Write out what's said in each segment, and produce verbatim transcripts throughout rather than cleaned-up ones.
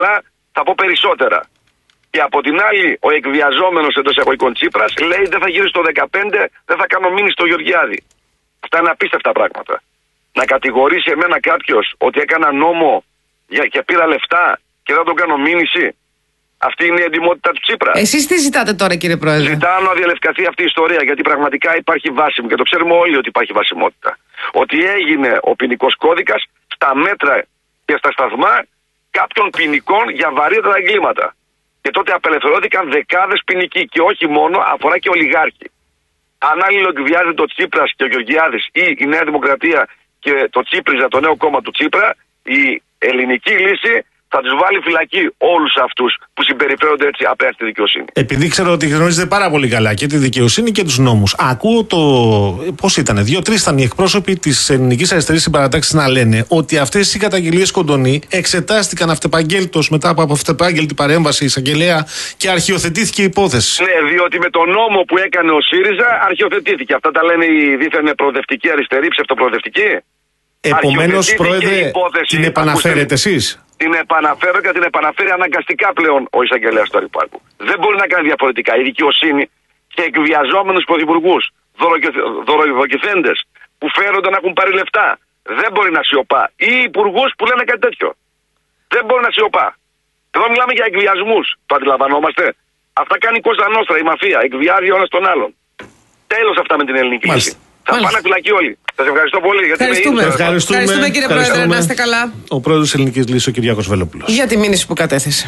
Αλλά θα πω περισσότερα. Και από την άλλη, ο εκβιαζόμενος εντός εισαγωγικών Τσίπρας λέει δεν θα γύρει στο δεκαπέντε, δεν θα κάνω μήνυση στο Γεωργιάδη. Αυτά είναι απίστευτα πράγματα. Να κατηγορήσει εμένα κάποιος ότι έκανα νόμο και πήρα λεφτά και δεν τον κάνω μήνυση. Αυτή είναι η εντιμότητα του Τσίπρα. Εσείς τι ζητάτε τώρα, κύριε Πρόεδρε? Ζητάω να διαλευκαθεί αυτή η ιστορία, γιατί πραγματικά υπάρχει βάσιμο και το ξέρουμε όλοι ότι υπάρχει βασιμότητα. Ότι έγινε ο ποινικός κώδικας στα μέτρα και στα σταθμά κάποιων ποινικών για βαρύτερα εγκλήματα. Και τότε απελευθερώθηκαν δεκάδες ποινικοί και όχι μόνο, αφορά και ολιγάρχοι. Αν άλλοι εκβιάζεται ο Τσίπρας και ο Γεωργιάδης ή η Νέα Δημοκρατία και το Τσίπριζα, το νέο κόμμα του Τσίπρα, η ελληνική λύση θα τους βάλει φυλακή όλους αυτούς που συμπεριφέρονται έτσι απέναντι στη δικαιοσύνη. Επειδή ξέρω ότι γνωρίζετε πάρα πολύ καλά και τη δικαιοσύνη και τους νόμους, ακούω το. Πώς ήταν, δύο-τρεις ήταν οι εκπρόσωποι της Ελληνικής Αριστερής Συμπαρατάξης να λένε ότι αυτές οι καταγγελίες Κοντονή εξετάστηκαν αυτεπαγγέλτος μετά από αυτεπάγγελτη παρέμβαση εισαγγελέα και αρχιοθετήθηκε η υπόθεση. Ναι, διότι με τον νόμο που έκανε ο ΣΥΡΙΖΑ αρχιοθετήθηκε. Αυτά τα λένε οι δίθεν προοδευτικοί αριστεροί, ψευτοπροοδευτικοί. Επομένως, Πρόεδρε, την επαναφέρετε εσείς? Την επαναφέρω και την επαναφέρει αναγκαστικά πλέον ο εισαγγελέας του Αριπάκου. Δεν μπορεί να κάνει διαφορετικά. Η δικαιοσύνη και εκβιαζόμενους πρωθυπουργούς, δωροδοκηθέντες που φέρονται να έχουν πάρει λεφτά, δεν μπορεί να σιωπά. Ή υπουργούς που λένε κάτι τέτοιο. Δεν μπορεί να σιωπά. Εδώ μιλάμε για εκβιασμούς. Το αντιλαμβανόμαστε? Αυτά κάνει η Κώστα Νόστρα, η μαφία. Εκβιάζει ο ένας τον άλλον. Τέλος αυτά με την ελληνική λύση. Θα πάνε φυλακή όλοι. Σας ευχαριστώ πολύ. Γιατί ευχαριστούμε. Ευχαριστούμε. Ευχαριστούμε, κύριε Πρόεδρε. Να είστε καλά. Ο πρόεδρος της Ελληνικής Λύσης, ο Κυριάκος Βελόπουλος. Για τη μήνυση που κατέθεσε.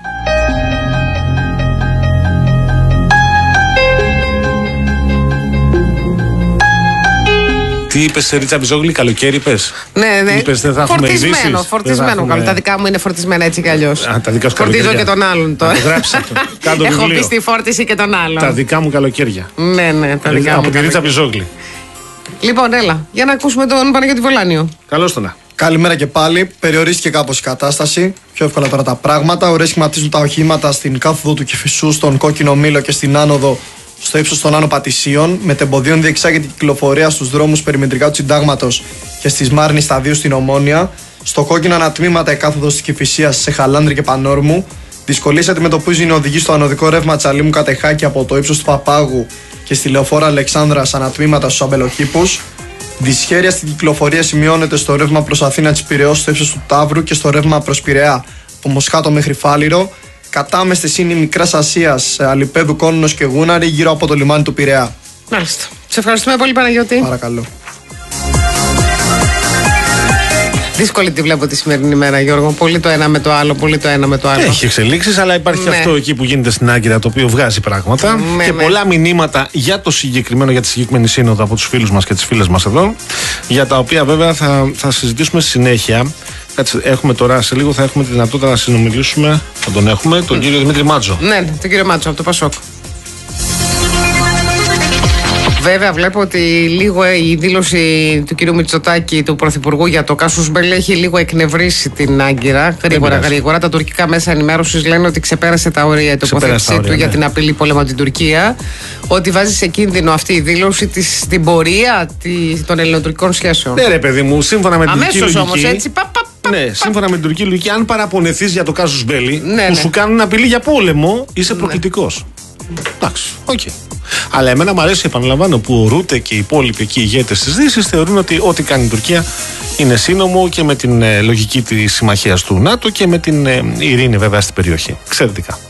Τι είπες σε Ρίτσα Μπιζόγλη, καλοκαίρι είπες? Ναι, ναι. Είπες, δεν θα φορτισμένο, έχουμε φορτισμένο. έχουμε... Τα δικά μου είναι φορτισμένα έτσι κι αλλιώς. Α, τα δικά σου φορτίζω καλοκαίρια. Και τον άλλον τώρα. Κάντο Έχω βιβλίο. πει στη φόρτιση και τον άλλον. Τα δικά μου καλοκαίρια. Ναι, ναι, τα δικά από μου. Από τη Ρίτσα Μπιζόγλη. Λοιπόν, έλα, για να ακούσουμε τον Παναγιώτη Βολάνιο. Καλώς τον. Καλημέρα και πάλι. Περιορίστηκε κάπως η κατάσταση. Πιο εύκολα τώρα τα πράγματα. Ωραία σχηματίζουν τα οχήματα στην κάθοδο του Κηφισού, στον Κόκκινο Μήλο και στην άνοδο στο ύψος των Άνω Πατησίων. Μετεμποδίων διεξάγεται η κυκλοφορία στους δρόμους περιμετρικά του Συντάγματος και στη Σμάρνη σταδίου στην Ομόνια. Στο κόκκινο ανατμήματα η κάθοδος της Κηφισίας σε Χαλάνδρη και Πανόρμου. Δυσκολίες αντιμετωπίζουν οι οδηγοί στο ανωδικό ρεύμα Τσαλίμου Κατεχάκη από το ύψος του Παπάγου και στη λεωφόρα Αλεξάνδρας ανατμήματα στους Αμπελοκήπους. Δυσχέρεια στην κυκλοφορία σημειώνεται στο ρεύμα προς Αθήνα της Πειραιώς στο ύψος του Ταύρου και στο ρεύμα προς Πειραιά από Μοσχάτο μέχρι Φάληρο. Κατάμεστες είναι η Μικράς Ασίας, Αλιπέδου, Κόνονος και Γούναρη γύρω από το λιμάνι του Πειραιά. Μάλιστα. Σε ευχαριστούμε πολύ, Παναγιώτη. Παρακαλώ. Δύσκολη τη βλέπω τη σημερινή ημέρα, Γιώργο. Πολύ το ένα με το άλλο, πολύ το ένα με το άλλο. Έχει εξελίξεις, αλλά υπάρχει ναι. αυτό εκεί που γίνεται στην Άγκυρα, το οποίο βγάζει πράγματα. Ναι, και ναι. πολλά μηνύματα για το συγκεκριμένο, για τη συγκεκριμένη σύνοδο από τους φίλους μας και τις φίλες μας εδώ. Για τα οποία βέβαια θα, θα συζητήσουμε στη συνέχεια. Κάτσε, έχουμε τώρα σε λίγο θα έχουμε τη δυνατότητα να συνομιλήσουμε. Θα τον έχουμε, τον mm. κύριο Δημήτρη Μάτζο. Ναι, τον κύριο Μάτζο από το Πασόκ. Βέβαια, βλέπω ότι λίγο η δήλωση του κυρίου Μητσοτάκη, του Πρωθυπουργού, για το κάσους μπέλ έχει λίγο εκνευρίσει την Άγκυρα. Γρήγορα, γρήγορα. Τα τουρκικά μέσα ενημέρωσης λένε ότι ξεπέρασε τα όρια η τοποθέτησή του ναι. για την απειλή πόλεμο την Τουρκία. Ότι βάζει σε κίνδυνο αυτή η δήλωση της, την πορεία της, των ελληνοτουρκικών σχέσεων. Ναι, ρε παιδί μου, σύμφωνα με την τουρκική λογική. Αμέσως όμως έτσι. Πα, πα, πα, ναι, πα, σύμφωνα με την τουρκική λογική, αν παραπονεθείς για το κάσους μπέλι ναι, που ναι. σου κάνουν απειλή για πόλεμο, είσαι ναι. προκλητικός. Εντάξει, οκ. Okay. Αλλά εμένα μου αρέσει, επαναλαμβάνω, που ο Ρούτε και οι υπόλοιποι εκεί ηγέτες της Δύσης θεωρούν ότι ό,τι κάνει η Τουρκία είναι σύνομο και με την ε, λογική της συμμαχίας του ΝΑΤΟ και με την ε, ειρήνη βέβαια στην περιοχή. Εξαιρετικά.